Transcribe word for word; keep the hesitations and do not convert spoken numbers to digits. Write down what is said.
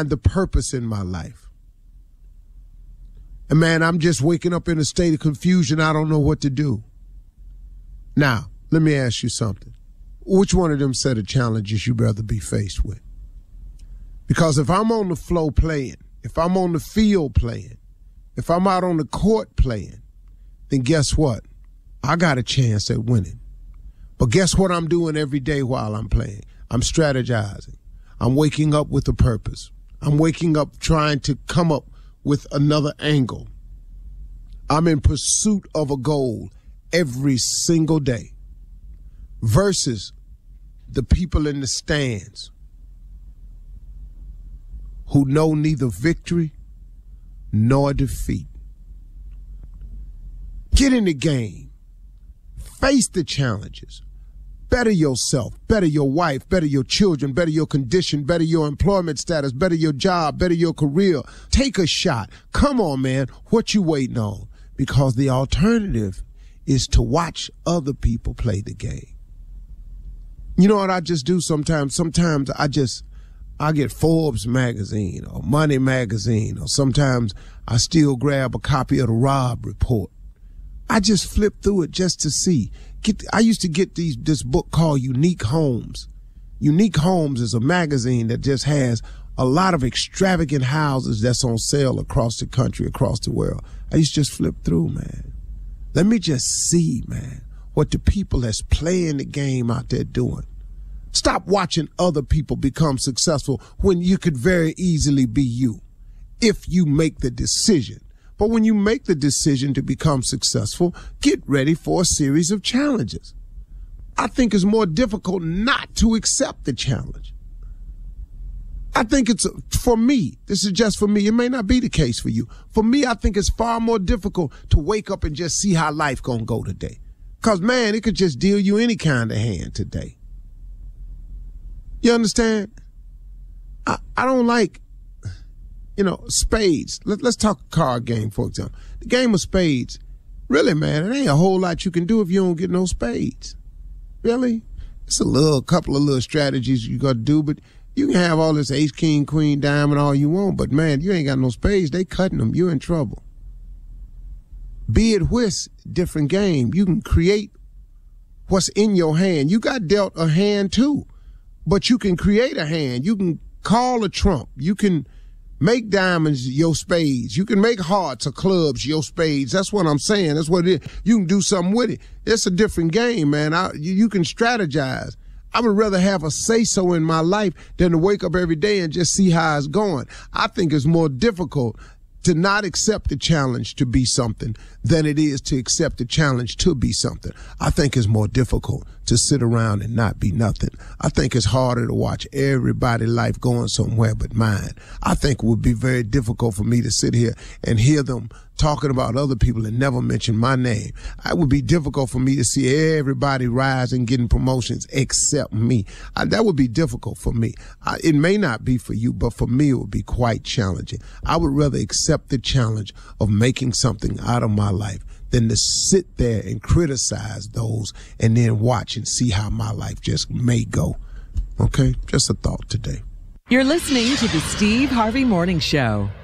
find the purpose in my life. And man, I'm just waking up in a state of confusion. I don't know what to do. Now, let me ask you something. Which one of them set of challenges you'd rather be faced with? Because if I'm on the floor playing, if I'm on the field playing, if I'm out on the court playing, then guess what? I got a chance at winning. But guess what I'm doing every day while I'm playing? I'm strategizing. I'm waking up with a purpose. I'm waking up trying to come up with another angle. I'm in pursuit of a goal every single day versus the people in the stands who know neither victory nor defeat. Get in the game. Face the challenges. Better yourself, better your wife, better your children, better your condition, better your employment status, better your job, better your career. Take a shot. Come on, man. What you waiting on? Because the alternative is to watch other people play the game. You know what I just do sometimes? Sometimes I just, I get Forbes magazine or Money magazine, or sometimes I still grab a copy of the Robb Report. I just flip through it just to see. Get, I used to get these this book called Unique Homes. Unique Homes is a magazine that just has a lot of extravagant houses that's on sale across the country, across the world. I used to just flip through, man. Let me just see, man, what the people that's playing the game out there doing. Stop watching other people become successful when you could very easily be you, if you make the decision. But when you make the decision to become successful, get ready for a series of challenges. I think it's more difficult not to accept the challenge. I think it's, for me, this is just for me, it may not be the case for you. For me, I think it's far more difficult to wake up and just see how life gonna go today. Because, man, it could just deal you any kind of hand today. You understand? I, I don't like, you know, spades. Let, let's talk a card game, for example. The game of spades, really, man, it ain't a whole lot you can do if you don't get no spades. Really? It's a little, couple of little strategies you got to do, but you can have all this ace, king, queen, diamond, all you want, but, man, you ain't got no spades. They cutting them. You're in trouble. Be it whist, different game. You can create what's in your hand. You got dealt a hand, too, but you can create a hand. You can call a trump. You can make diamonds your spades. You can make hearts or clubs your spades. That's what I'm saying. That's what it is. You can do something with it. It's a different game, man. I, you, you can strategize. I would rather have a say-so in my life than to wake up every day and just see how it's going. I think it's more difficult to not accept the challenge to be something than it is to accept the challenge to be something. I think it's more difficult to sit around and not be nothing. I think it's harder to watch everybody's life going somewhere but mine. I think it would be very difficult for me to sit here and hear them talking about other people and never mention my name. It would be difficult for me to see everybody rise and getting promotions except me. I, that would be difficult for me. I, it may not be for you, but for me it would be quite challenging. I would rather accept the challenge of making something out of my life than to sit there and criticize those and then watch and see how my life just may go. Okay? Just a thought today. You're listening to the Steve Harvey Morning Show.